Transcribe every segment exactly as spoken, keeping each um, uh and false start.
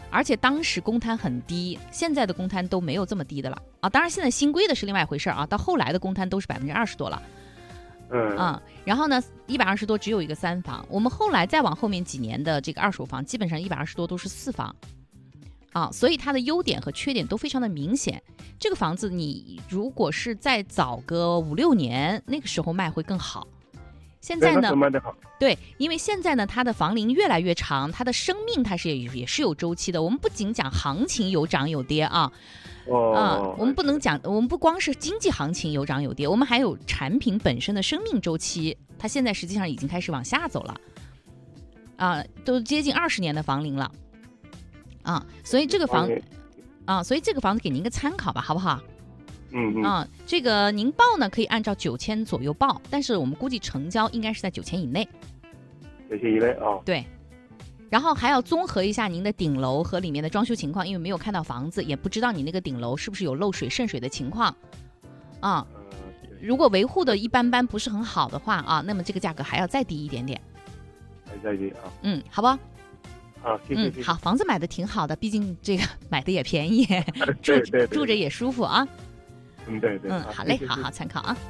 而且当时公摊很低，现在的公摊都没有这么低的了啊。当然现在新规的是另外一回事啊，到后来的公摊都是百分之二十多了。 嗯啊，然后呢，一百二十多只有一个三房，我们后来再往后面几年的这个二手房，基本上一百二十多都是四房，啊，所以它的优点和缺点都非常的明显。这个房子你如果是再早个五六年，那个时候卖会更好。现在呢，对，因为现在呢，它的房龄越来越长，它的生命它是也也是有周期的。我们不仅讲行情有涨有跌啊。 哦、 啊，我们不能讲，我们不光是经济行情有涨有跌，我们还有产品本身的生命周期，它现在实际上已经开始往下走了，啊，都接近二十年的房龄了，啊，所以这个房，啊，所以这个房子给您一个参考吧，好不好？ 嗯嗯。 啊，这个您报呢可以按照九千左右报，但是我们估计成交应该是在九千以内。 九千以内啊。 对。然后还要综合一下您的顶楼和里面的装修情况，因为没有看到房子，也不知道你那个顶楼是不是有漏水渗水的情况啊。如果维护的一般般，不是很好的话啊，那么这个价格还要再低一点点。 还再低啊？ 嗯，好不好？ 好，谢谢。 嗯，好，房子买的挺好的，毕竟这个买的也便宜，住对对对住着也舒服啊。 嗯，对对。 嗯，好嘞，好好参考啊。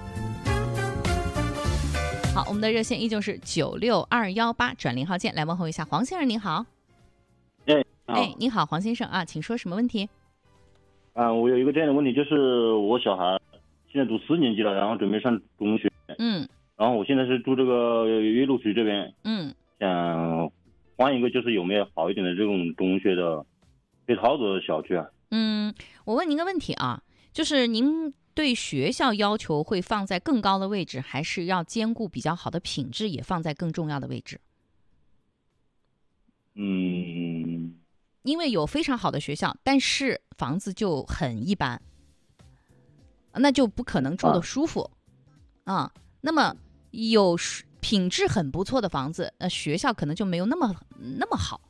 好，我们的热线依旧是九六二幺八转零号键，来问候一下黄先生，您好。 哎， 哎，您好，黄先生啊，请说什么问题？ 啊，我有一个这样的问题，就是我小孩现在读四年级了，然后准备上中学。 嗯。 然后我现在是住这个岳麓区这边。 嗯。 想换一个，就是有没有好一点的这种中学的配套的小区啊？ 嗯，我问您个问题啊，就是您对学校要求会放在更高的位置，还是要兼顾比较好的品质也放在更重要的位置？ 嗯， 因为有非常好的学校，但是房子就很一般，那就不可能住得舒服 啊, 啊。那么有品质很不错的房子，呃，学校可能就没有那么那么好。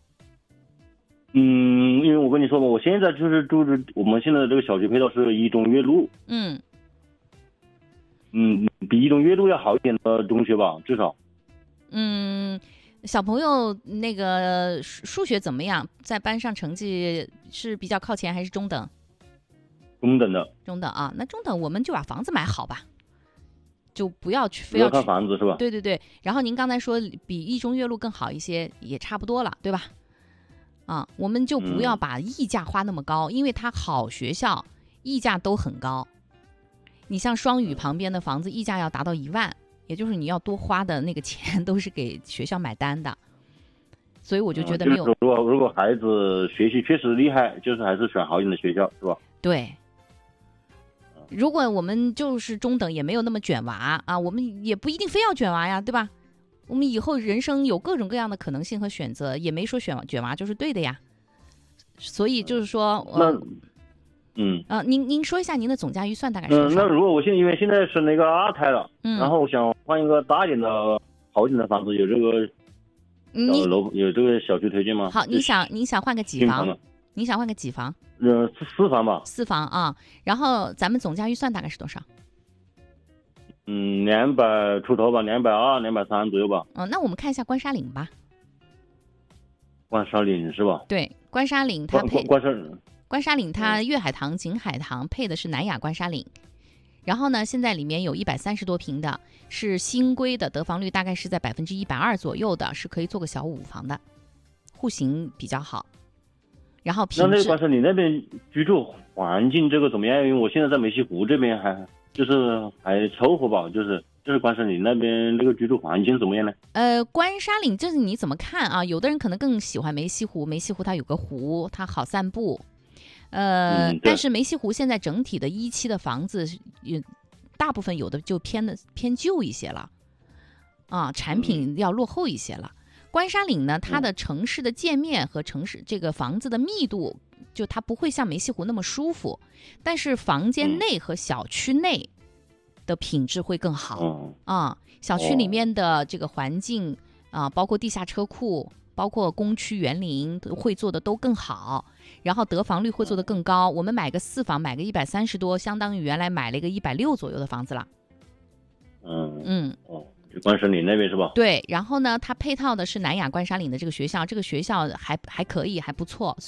嗯，因为我跟你说吧，我现在就是住着我们现在的这个小区配套是一中岳麓。 嗯嗯，比一中岳麓要好一点的中学吧，至少。 嗯，小朋友那个数学怎么样？在班上成绩是比较靠前还是中等？ 中等的。 中等啊，那中等我们就把房子买好吧，就不要去非要去看房子是吧？ 对对对。然后您刚才说比一中岳麓更好一些，也差不多了，对吧？啊，我们就不要把溢价花那么高，嗯、因为它好学校溢价都很高。你像双语旁边的房子，溢价要达到一万，也就是你要多花的那个钱都是给学校买单的。所以我就觉得没有。 嗯就是、如果如果孩子学习确实厉害，就是还是选好一点的学校，是吧？ 对。如果我们就是中等，也没有那么卷娃啊，我们也不一定非要卷娃呀，对吧？我们以后人生有各种各样的可能性和选择，也没说选卷娃就是对的呀。所以就是说， 那，嗯， 啊，您您说一下您的总价预算大概是多少？ 嗯，那如果我现在因为现在是那个二胎了， 嗯， 然后我想换一个大一点的、好一点的房子，有这个小楼有这个小区推荐吗？ 好，你想你想换个几房？你想换个几房？ 呃，四房吧。 四房啊，然后咱们总价预算大概是多少？ 嗯，两百出头吧，两百二、两百三左右吧。 嗯，那我们看一下关沙岭吧。 关沙岭是吧？ 对，关沙岭它配关沙关沙岭它粤海棠、景海棠配的是南雅关沙岭，然后呢，现在里面有一百三十多平的，是新规的，得房率大概是在百分之一百二左右的，是可以做个小五房的，户型比较好。然后品质。 那那关沙岭那边居住环境这个怎么样？因为我现在在梅溪湖这边还。就是还凑合吧，就是就是关沙岭那边这个居住环境怎么样呢？ 呃，关沙岭这是你怎么看啊？有的人可能更喜欢梅溪湖，梅溪湖它有个湖，它好散步。呃，嗯、但是梅溪湖现在整体的一期的房子，也大部分有的就偏的偏旧一些了，啊，产品要落后一些了。嗯、关沙岭呢，它的城市的界面和城市这个房子的密度。就它不会像梅溪湖那么舒服，但是房间内和小区内的品质会更好、 嗯、 啊。小区里面的这个环境啊，包括地下车库，包括公区园林会做的都更好，然后得房率会做得更高。我们买个四房，买个一百三十多，相当于原来买了一个一百六左右的房子了。 嗯嗯哦，就关沙岭那边是吧？ 对，然后呢，它配套的是南雅关沙岭的这个学校，这个学校还还可以，还不错。